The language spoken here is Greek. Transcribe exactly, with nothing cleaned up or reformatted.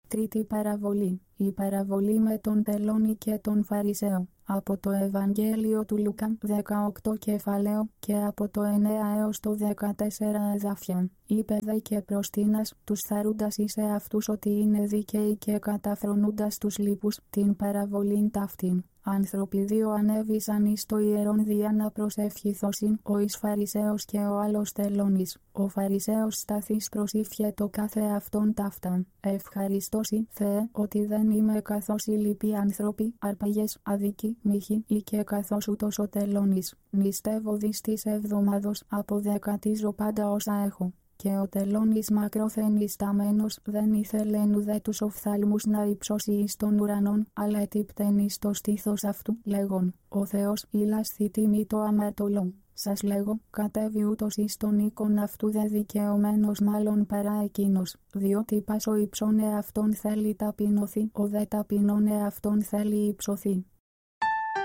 Τρίτη παραβολή. Η παραβολή με τον τελώνη και τον Φαρισαίο. Από το Ευαγγέλιο του Λουκά δεκαοκτώ κεφάλαιο και από το εννέα έως το δεκατέσσερα εδάφια. Είπε δε και προστείνας τους θαρούντας εις εαυτούς ότι είναι δίκαιοι και καταφρονούντας τους λοιπούς την παραβολήν ταύτην. Άνθρωποι δύο ανέβησαν εις το ιερόν δια να προσευχηθώσιν, ο εις Φαρισαίος και ο άλλος τελώνης. Ο Φαρισαίος σταθής προσήφιε το κάθε αυτόν ταύταν. Ευχαριστώσει, Θεέ, ότι δεν είμαι καθώς οι λοιποί άνθρωποι, αρπαγές, αδικοί, μύχοι ή και καθώς ούτως ο τελώνης. Νηστεύω δις της εβδομάδος, αποδεκατίζω πάντα όσα έχω. Και ο τελώνης μακρόθεν ισταμένος δεν ήθελεν ουδέ τους οφθάλμους να υψώσει εις των ουρανών, αλλά ετύπτεν εις το στήθος αυτού, λέγον, ο Θεός ήλασθη τιμή το αμαρτωλό. Σας λέγω, κατέβη ούτως εις τον οίκον αυτού δε δικαιωμένος μάλλον παρά εκείνος, διότι πάσο υψών εαυτόν θέλει ταπεινωθεί, ο δε ταπεινών εαυτόν θέλει υψωθεί.